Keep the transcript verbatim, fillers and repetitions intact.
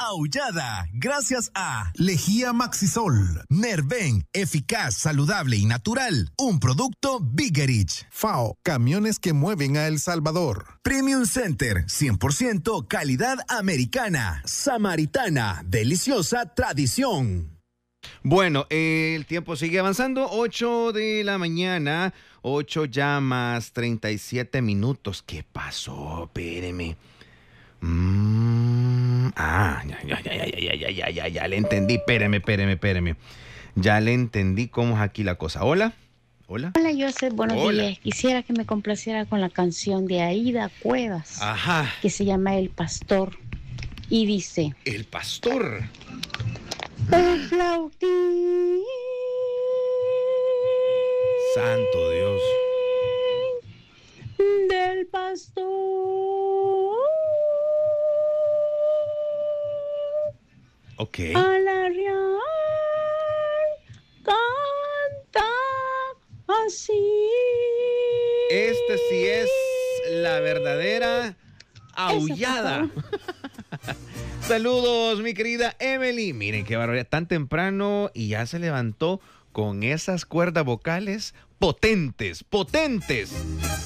Aullada, gracias a Lejía Maxisol, Nerven, eficaz, saludable y natural, un producto Bigerich. FAO, camiones que mueven a El Salvador. Premium Center, cien por ciento calidad americana. Samaritana, deliciosa tradición. Bueno, eh, el tiempo sigue avanzando, ocho de la mañana, ocho ya más treinta y siete minutos. ¿Qué pasó? Espéreme. Mm, ah, ya, ya, ya, ya, ya, ya, ya, ya, ya le entendí. Espéreme, espéreme, espéreme. Ya le entendí cómo es aquí la cosa. Hola. Hola. Hola, Joseph, buenos Hola. días. Quisiera que me complaciera con la canción de Aida Cuevas, Ajá. que se llama El Pastor, y dice: El pastor. El flautín Santo Dios. del pastor Ok. a la real canta así. Esta sí es la verdadera aullada. Saludos, mi querida Emily. Miren qué barbaridad, tan temprano y ya se levantó con esas cuerdas vocales potentes, potentes.